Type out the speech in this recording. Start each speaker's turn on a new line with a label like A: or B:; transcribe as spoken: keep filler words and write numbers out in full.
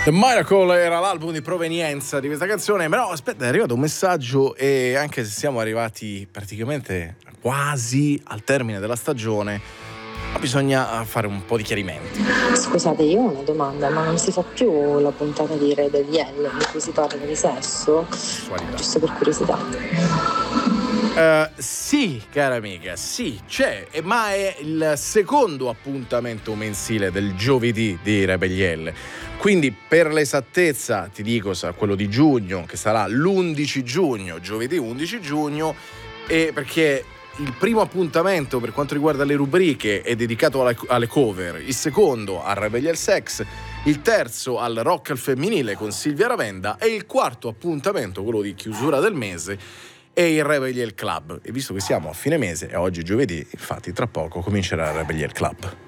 A: The Miracle era l'album di provenienza di questa canzone, però aspetta, è arrivato un messaggio e anche se siamo arrivati praticamente quasi al termine della stagione, bisogna fare un po' di chiarimenti.
B: Scusate, io ho una domanda, ma non si fa più la puntata di Rebellion in cui si parla di sesso?
A: Sessualità.
B: Giusto per curiosità.
A: Uh, sì, cara amica, sì, c'è, ma è il secondo appuntamento mensile del giovedì di Rebellion. Quindi per l'esattezza ti dico sarà quello di giugno, che sarà l'undici giugno, giovedì undici giugno, e perché il primo appuntamento per quanto riguarda le rubriche è dedicato alle, alle cover, il secondo al Rebellion Sex, il terzo al rock al femminile con Silvia Ravenda e il quarto appuntamento, quello di chiusura del mese, è il Rebellion Club. E visto che siamo a fine mese e oggi è giovedì, infatti tra poco comincerà il Rebellion Club.